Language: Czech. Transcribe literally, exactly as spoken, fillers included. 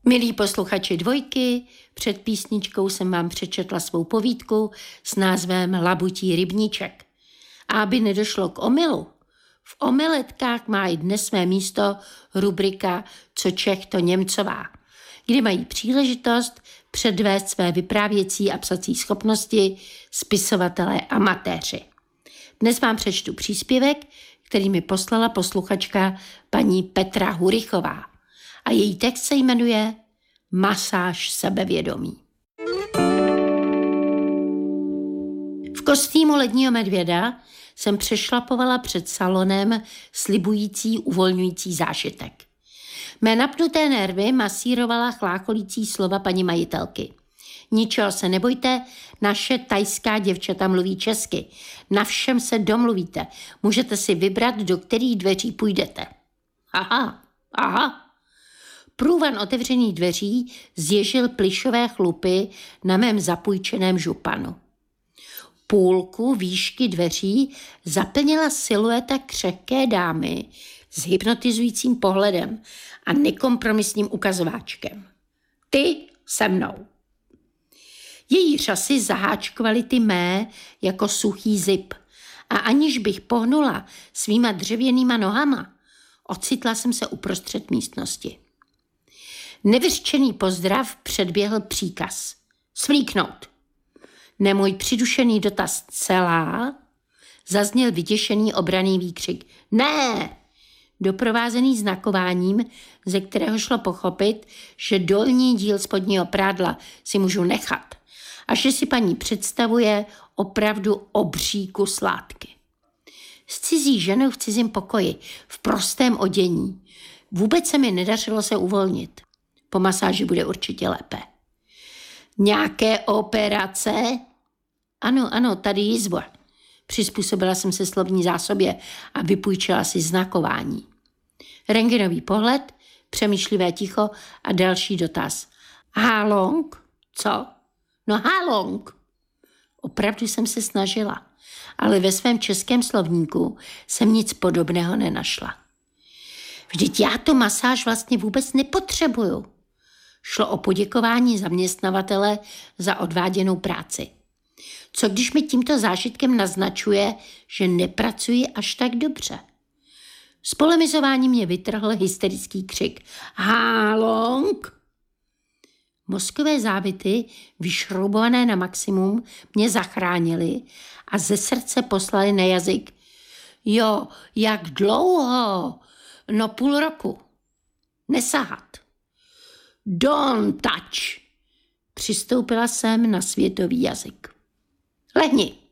Milí posluchači Dvojky, před písničkou jsem vám přečetla svou povídku s názvem Labutí rybníček. A aby nedošlo k omylu, v omeletkách má i dnes své místo rubrika Co Čech, to Němcová, kdy mají příležitost předvést své vyprávěcí a psací schopnosti spisovatelé amatéři. Dnes vám přečtu příspěvek, který mi poslala posluchačka paní Petra Hurichová. A její text se jmenuje Masáž sebevědomí. V kostýmu ledního medvěda jsem přešlapovala před salonem slibující uvolňující zážitek. Mé napnuté nervy masírovala chlácholící slova paní majitelky. Ničeho se nebojte, naše tajská děvčata mluví česky. Na všem se domluvíte. Můžete si vybrat, do kterých dveří půjdete. Aha, aha. Průvan otevřených dveří zježil plyšové chlupy na mém zapůjčeném županu. Půlku výšky dveří zaplnila silueta křehké dámy s hypnotizujícím pohledem a nekompromisním ukazováčkem. Ty se mnou. Její řasy zaháčkovaly ty mé jako suchý zip a aniž bych pohnula svýma dřevěnýma nohama, ocitla jsem se uprostřed místnosti. Nevyřčený pozdrav předběhl příkaz. Svlíknout. Nemůj přidušený dotaz celá, zazněl vyděšený obranný výkřik. Ne! Doprovázený znakováním, ze kterého šlo pochopit, že dolní díl spodního prádla si můžu nechat a že si paní představuje opravdu obří kus látky. S cizí ženou v cizím pokoji, v prostém odění. Vůbec se mi nedařilo se uvolnit. Po masáži bude určitě lépe. Nějaké operace? Ano, ano, tady jizva. Přizpůsobila jsem se slovní zásobě a vypůjčila si znakování. Rentgenový pohled, přemýšlivé ticho a další dotaz. Halong? Co? No halong. Opravdu jsem se snažila, ale ve svém českém slovníku jsem nic podobného nenašla. Vždyť já tu masáž vlastně vůbec nepotřebuju. Šlo o poděkování zaměstnavatele za odváděnou práci. Co když mi tímto zážitkem naznačuje, že nepracuji až tak dobře? Z polemizování mě vytrhl hysterický křik. Halong! Mozkové závity, vyšroubované na maximum, mě zachránily a ze srdce poslali na jazyk. Jo, jak dlouho? No půl roku. Nesahat. Don't touch. Přistoupila jsem na světový jazyk. Lehni.